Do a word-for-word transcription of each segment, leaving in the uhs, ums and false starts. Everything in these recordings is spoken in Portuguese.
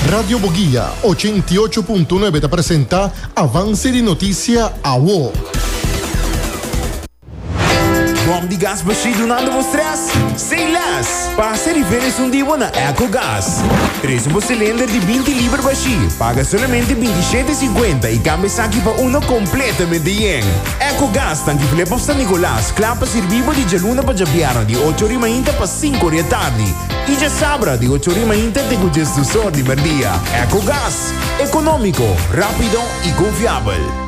Radio Boguía ochenta y ocho punto nueve te presenta Avance de Noticia A W O. Bom de gás baixo donando vos stress? Sem less! Passa referes um dia na EcoGás. Traz um cilindro de vinte libras baixo. Paga somente vinte e sete e cinquenta e cambia aqui para um completamente yen. EcoGás tanto que leva San Nicolás. Clapa servivo de Jaluna para Jabiara de oito horas da manhã para cinco da tarde. E já sabra de oito horas da manhã tem o gestor de merdia. EcoGás. Econômico, rápido e confiável.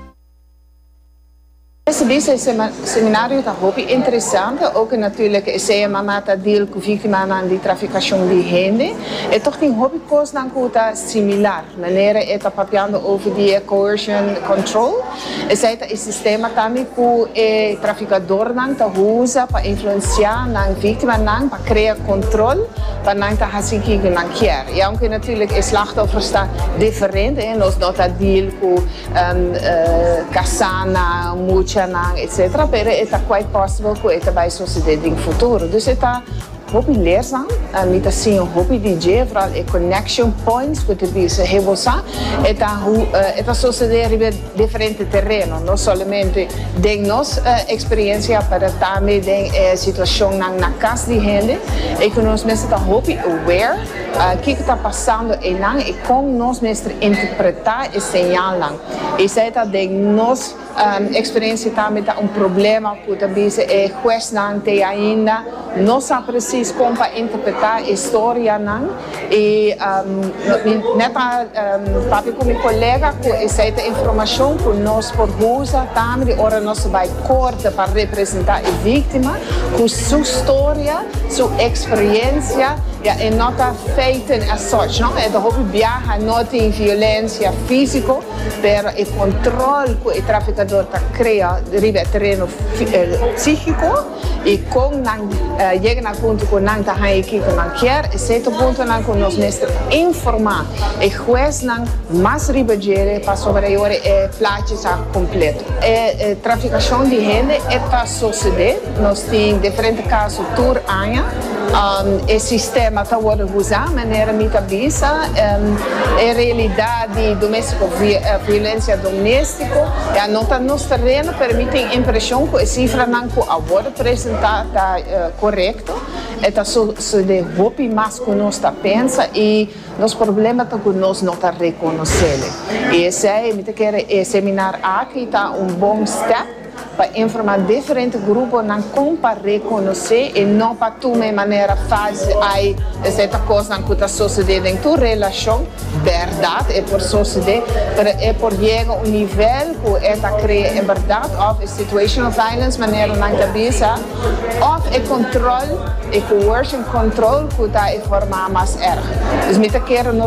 Deze seminário está muito interessante, ook natuurlijk is hij mamata deel com vítima na de traficação de gente. E toch tem hobby coisa na coisa similar, maneira é tá papiando over die coercion control. E sai tá esse sistema também com o traficador não tá usa para influenciar na vítima não para criar controle para não tá assim que não quer. E aunque natuurlijk é slachtoffer está diferente, hein, nós não tá deal com caçana, mucha etcétera, pero é quite possible que isso vai suceder no futuro. Dus é hobby leerzaam, niet assim um hobby D J, vooral é connection points que te bisa rebosa, é tá é tá suceder em diferentes terrenos, não somente de nós experiência para também de situação na na casa de gente, é que nós mesmo tá hobby aware, o que está passando e não e como nós mesmo interpretar e sinal não, e isso é tá de nós experiência também tá um problema que te bisa é questão de ainda não sabe precies como para interpretar a história não e um, neta um, papi com meu colega que essa informação que nós por usa também ora nós vai corta para representar a vítima com sua história sua experiência e nota feita a sorte não é do hobby viaja não tem violência física pero o controle que o traficador tá cria ribe terreno psíquico e com não chega na ponto que não está aí que não quer e certo ponto não que nós mestre informar e juez não mais ribagere para sobre ore é plática completo é traficação de gente está suceder nós tem diferentes casos tur anos o sistema está sendo usado de maneira muito bisa é realidade doméstica violência doméstica e a nota nos terreno permite a impressão que a cifra não que agora apresentada correto é suceder hobby mais que nós tá pensa e nos problemas que nós não tá reconhecendo e esse é me quer é seminário aqui tá um bom step para informar diferentes grupos não como para reconhecer e não para tu de maneira fácil aí essa coisa que está sucedendo em tua relação verdade é por suceder é por chegar a um nível que é para criar em verdade of situational violence maneira não cabeça of é controle e coercion control que está a formar mais erro. Dus me quero